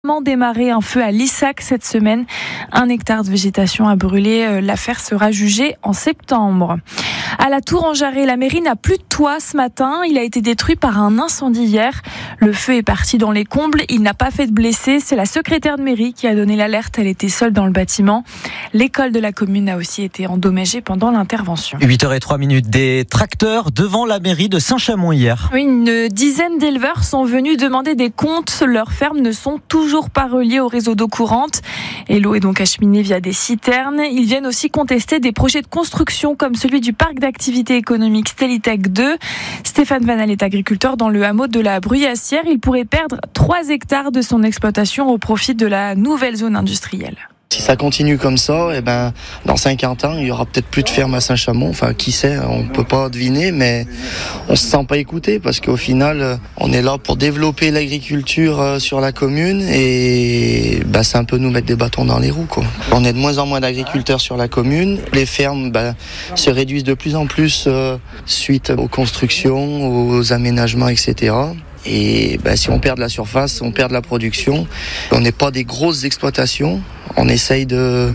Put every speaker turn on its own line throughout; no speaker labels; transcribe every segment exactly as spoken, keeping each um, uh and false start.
Démarré un feu à Lissac cette semaine. Un hectare de végétation a brûlé. L'affaire sera jugée en septembre. À la Tour en Jarret, la mairie n'a plus de toit ce matin. Il a été détruit par un incendie hier. Le feu est parti dans les combles. Il n'a pas fait de blessés. C'est la secrétaire de mairie qui a donné l'alerte. Elle était seule dans le bâtiment. L'école de la commune a aussi été endommagée pendant l'intervention.
huit heures zéro trois minutes. Des tracteurs devant la mairie de Saint-Chamond hier.
Oui, une dizaine d'éleveurs sont venus demander des comptes. Leurs fermes ne sont toujours pas reliées au réseau d'eau courante. Et l'eau est donc acheminée via des citernes. Ils viennent aussi contester des projets de construction comme celui du parc d'activité économique Stellitech deux. Stéphane Vanal est agriculteur dans le hameau de la Bruyassière. Il pourrait perdre trois hectares de son exploitation au profit de la nouvelle zone industrielle.
Si ça continue comme ça, eh ben, dans cinquante ans, il y aura peut-être plus de ferme à Saint-Chamond. Enfin, qui sait, on peut pas deviner, mais on se sent pas écouté parce qu'au final, on est là pour développer l'agriculture sur la commune et ben, c'est un peu nous mettre des bâtons dans les roues, quoi. On est de moins en moins d'agriculteurs sur la commune. Les fermes ben, se réduisent de plus en plus euh, suite aux constructions, aux aménagements, et cetera. Et ben, si on perd de la surface, on perd de la production. On n'est pas des grosses exploitations. On essaye de,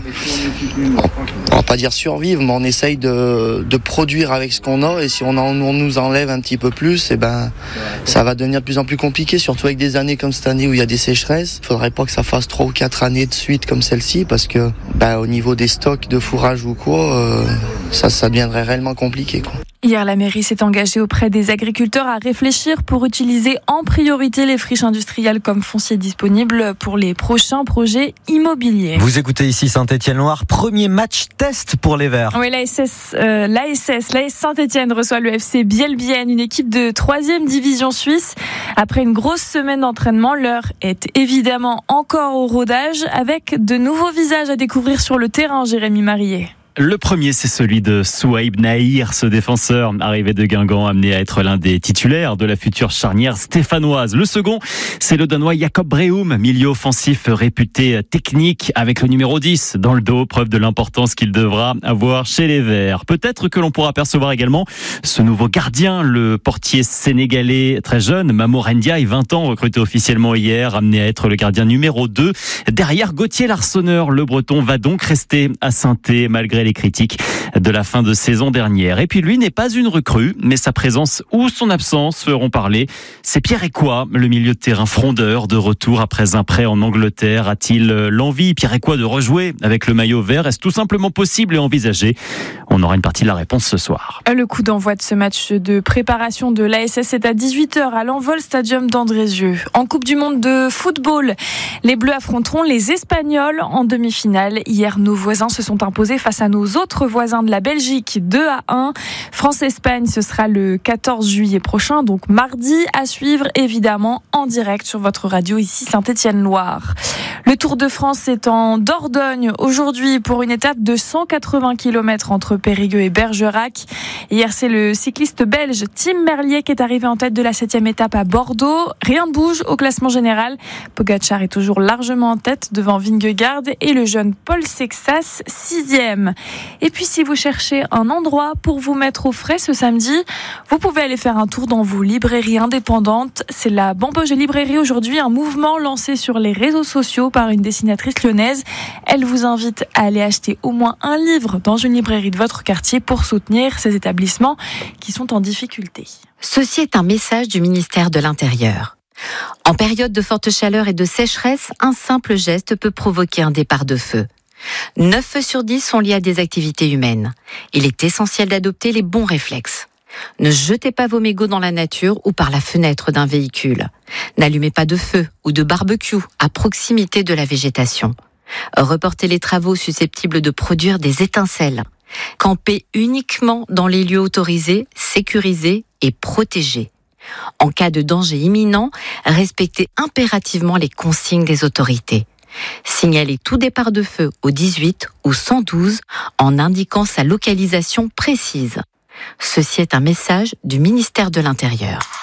on va pas dire survivre, mais on essaye de, de produire avec ce qu'on a. Et si on, en, on nous enlève un petit peu plus, et ben, ça va devenir de plus en plus compliqué, surtout avec des années comme cette année où il y a des sécheresses. Il faudrait pas que ça fasse trois ou quatre années de suite comme celle-ci, parce que ben, au niveau des stocks de fourrage ou quoi, euh, ça, ça deviendrait réellement compliqué, quoi.
Hier, la mairie s'est engagée auprès des agriculteurs à réfléchir pour utiliser en priorité les friches industrielles comme foncier disponible pour les prochains projets immobiliers.
Vous écoutez ici Saint-Étienne-Loire, premier match test pour les Verts.
Oui, l'A S S, euh, l'A S S, l'A S Saint-Étienne reçoit le F C Bielbienne, une équipe de troisième division suisse. Après une grosse semaine d'entraînement, l'heure est évidemment encore au rodage avec de nouveaux visages à découvrir sur le terrain, Jérémy Marié.
Le premier, c'est celui de Souhaib Nahir, ce défenseur arrivé de Guingamp, amené à être l'un des titulaires de la future charnière stéphanoise. Le second, c'est le Danois Jakob Breum, milieu offensif réputé technique avec le numéro dix dans le dos, preuve de l'importance qu'il devra avoir chez les Verts. Peut-être que l'on pourra apercevoir également ce nouveau gardien, le portier sénégalais très jeune, Mamour Ndiaye, vingt ans, recruté officiellement hier, amené à être le gardien numéro deux. Derrière Gauthier Larsonneur, le Breton va donc rester à Saint-Étienne malgré les critiques de la fin de saison dernière. Et puis lui n'est pas une recrue, mais sa présence ou son absence feront parler. C'est Pierre Écois, le milieu de terrain frondeur, de retour après un prêt en Angleterre. A-t-il l'envie, Pierre Écois, de rejouer avec le maillot vert? Est-ce tout simplement possible et envisagé? On aura une partie de la réponse ce soir.
Le coup d'envoi de ce match de préparation de l'A S S est à dix-huit heures à l'Envol Stadium d'Andrézieux. En Coupe du Monde de football, les Bleus affronteront les Espagnols en demi-finale. Hier, nos voisins se sont imposés face à nos autres voisins de la Belgique, deux à un. France-Espagne, ce sera le quatorze juillet prochain, donc mardi, à suivre évidemment en direct sur votre radio ici Saint-Étienne-Loire. Le Tour de France est en Dordogne aujourd'hui pour une étape de cent quatre-vingts kilomètres entre Périgueux et Bergerac. Hier, c'est le cycliste belge Tim Merlier qui est arrivé en tête de la septième étape à Bordeaux. Rien ne bouge au classement général. Pogacar est toujours largement en tête devant Vingegaard et le jeune Paul Sexas, sixième. Et puis, si vous cherchez un endroit pour vous mettre au frais ce samedi, vous pouvez aller faire un tour dans vos librairies indépendantes. C'est la Bamboche Librairie aujourd'hui, un mouvement lancé sur les réseaux sociaux par une dessinatrice lyonnaise. Elle vous invite à aller acheter au moins un livre dans une librairie de votre quartier pour soutenir ces établissements qui sont en difficulté.
Ceci est un message du ministère de l'Intérieur. En période de forte chaleur et de sécheresse, un simple geste peut provoquer un départ de feu. neuf feux sur dix sont liés à des activités humaines. Il est essentiel d'adopter les bons réflexes. Ne jetez pas vos mégots dans la nature ou par la fenêtre d'un véhicule. N'allumez pas de feu ou de barbecue à proximité de la végétation. Reportez les travaux susceptibles de produire des étincelles. Campez uniquement dans les lieux autorisés, sécurisés et protégés. En cas de danger imminent, respectez impérativement les consignes des autorités. Signalez tout départ de feu au dix-huit ou cent douze en indiquant sa localisation précise. Ceci est un message du ministère de l'Intérieur.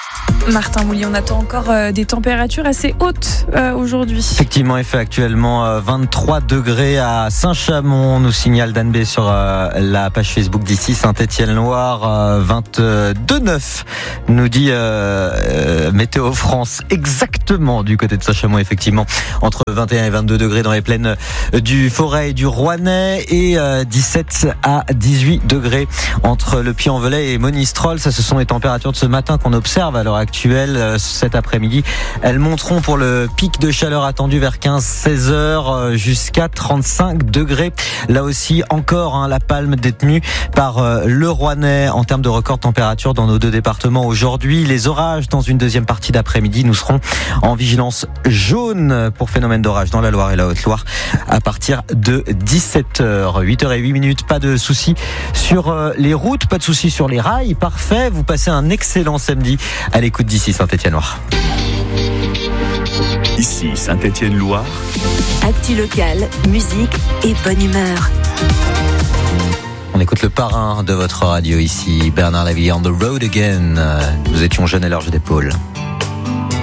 Martin Mouly, on attend encore euh, des températures assez hautes euh, aujourd'hui.
Effectivement, il fait actuellement euh, vingt-trois degrés à Saint-Chamond, nous signale Dan B sur euh, la page Facebook d'ici Saint-Étienne-Loire, euh, vingt-deux neuf, nous dit euh, euh, Météo France, exactement du côté de Saint-Chamond, effectivement, entre vingt et un et vingt-deux degrés dans les plaines du Forêt et du Rouennais, et euh, dix-sept à dix-huit degrés entre le Puy-en-Velay et Monistrol. Ça, ce sont les températures de ce matin qu'on observe à l'heure actuelle. Cet après-midi, elles monteront pour le pic de chaleur attendu vers quinze à seize heures jusqu'à trente-cinq degrés. Là aussi, encore hein, la palme détenue par euh, le Rouennais en termes de record de température dans nos deux départements aujourd'hui. Les orages dans une deuxième partie d'après-midi. Nous serons en vigilance jaune pour phénomène d'orage dans la Loire et la Haute-Loire à partir de dix-sept heures. huit heures zéro huit minutes, pas de soucis sur euh, les routes, pas de soucis sur les rails. Parfait, vous passez un excellent samedi à l'écoute d'ici Saint-Étienne-Loire.
Ici Saint-Étienne-Loire.
Actu local, musique et bonne humeur.
On écoute le parrain de votre radio ici, Bernard Lavilliers, On the Road Again. Nous étions jeunes à l'âge d'épaule.